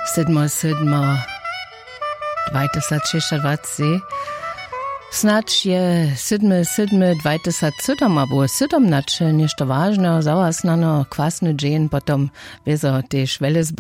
7.7.2026. Snadź je 7.7.2007 albo 17 nešto ważne, załasnano kwasny dzień, potom wiezo też